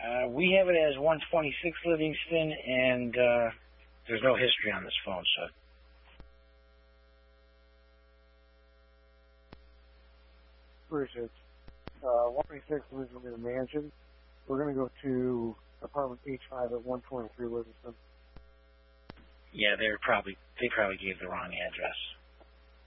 We have it as 126 Livingston, and there's no history on this phone, so. Appreciate it. 126 Livingston Mansion. We're going to go to apartment H5 at 123 Livingston. Yeah, they probably gave the wrong address.